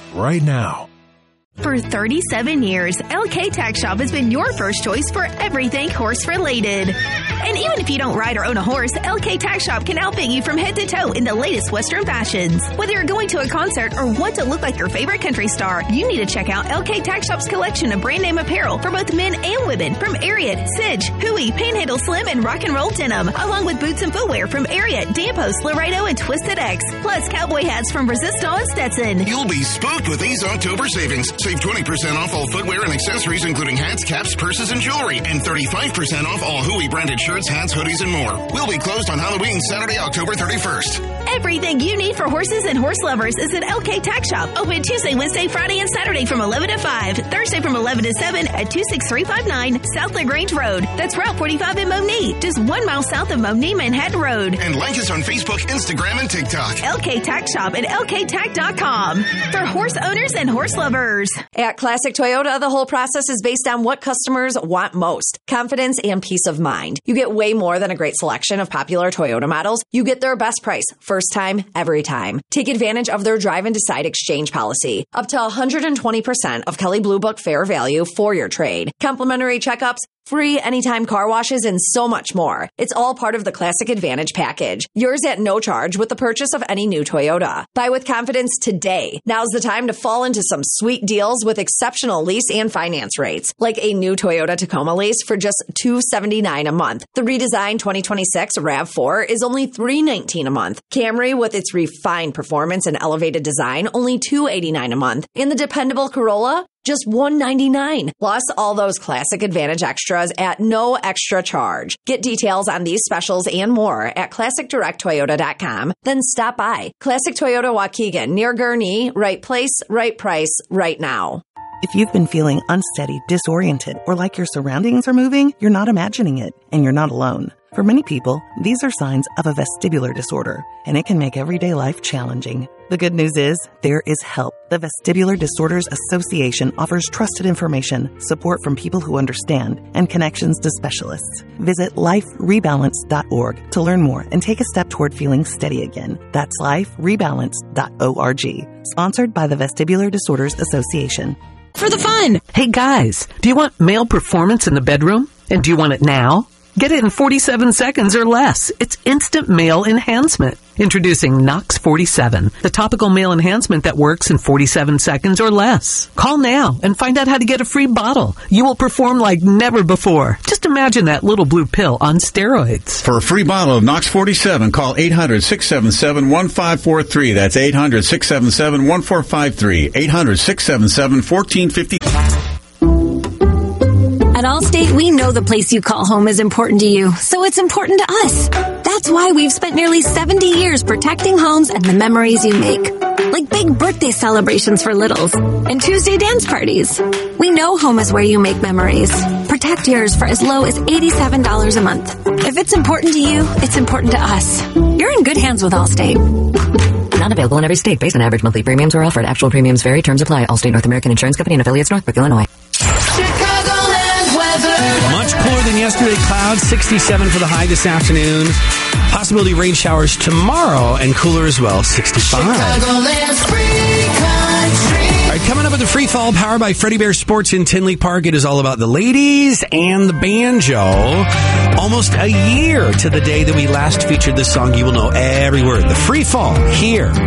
right now. For 37 years, LK Tack Shop has been your first choice for everything horse-related. And even if you don't ride or own a horse, LK Tack Shop can outfit you from head to toe in the latest Western fashions. Whether you're going to a concert or want to look like your favorite country star, you need to check out LK Tack Shop's collection of brand name apparel for both men and women from Ariat, Sidge, Huey, Panhandle Slim, and Rock and Roll Denim, along with boots and footwear from Ariat, Dampos, Laredo, and Twisted X, plus cowboy hats from Resistol and Stetson. You'll be spooked with these October savings. Save 20% off all footwear and accessories, including hats, caps, purses, and jewelry, and 35% off all Huey branded shirts, hats, hoodies, and more. We'll be closed on Halloween, Saturday, October 31st. Everything you need for horses and horse lovers is at LK Tack Shop. Open Tuesday, Wednesday, Friday, and Saturday from 11 to 5. Thursday from 11 to 7 at 26359 South LaGrange Road. That's Route 45 in Monee, just 1 mile south of Monee, Manhattan Road. And like us on Facebook, Instagram, and TikTok. LK Tack Shop at LKTack.com for horse owners and horse lovers. At Classic Toyota, the whole process is based on what customers want most: confidence and peace of mind. You get way more than a great selection of popular Toyota models. You get their best price, first time, every time. Take advantage of their Drive and Decide exchange policy. Up to 120% of Kelley Blue Book fair value for your trade. Complimentary checkups, free anytime car washes, and so much more. It's all part of the Classic Advantage package. Yours at no charge with the purchase of any new Toyota. Buy with confidence today. Now's the time to fall into some sweet deals with exceptional lease and finance rates, like a new Toyota Tacoma lease for just $279 a month. The redesigned 2026 RAV4 is only $319 a month. Camry, with its refined performance and elevated design, only $289 a month. And the dependable Corolla, just $199. Plus all those Classic Advantage extras at no extra charge. Get details on these specials and more at ClassicDirectToyota.com. Then stop by. Classic Toyota Waukegan, near Gurnee. Right place, right price, right now. If you've been feeling unsteady, disoriented, or like your surroundings are moving, you're not imagining it, and you're not alone. For many people, these are signs of a vestibular disorder, and it can make everyday life challenging. The good news is, there is help. The Vestibular Disorders Association offers trusted information, support from people who understand, and connections to specialists. Visit liferebalance.org to learn more and take a step toward feeling steady again. That's liferebalance.org. Sponsored by the Vestibular Disorders Association. For the fun! Hey guys, do you want male performance in the bedroom? And do you want it now? Get it in 47 seconds or less. It's instant male enhancement. Introducing Nox 47, the topical male enhancement that works in 47 seconds or less. Call now and find out how to get a free bottle. You will perform like never before. Just imagine that little blue pill on steroids. For a free bottle of Nox 47, call 800-677-1543. That's 800-677-1453. 800-677-1453. At Allstate, we know the place you call home is important to you, so it's important to us. That's why we've spent nearly 70 years protecting homes and the memories you make. Like big birthday celebrations for littles and Tuesday dance parties. We know home is where you make memories. Protect yours for as low as $87 a month. If it's important to you, it's important to us. You're in good hands with Allstate. Not available in every state. Based on average monthly premiums or offered. Actual premiums vary. Terms apply. Allstate North American Insurance Company and affiliates, Northbrook, Illinois. Much cooler than yesterday. Clouds, 67 for the high this afternoon. Possibility of rain showers tomorrow and cooler as well, 65. All right, coming up with the Free Fall powered by Freddie Bear Sports in Tinley Park. It is all about the ladies and the banjo. Almost a year to the day that we last featured this song. You will know every word. The Free Fall here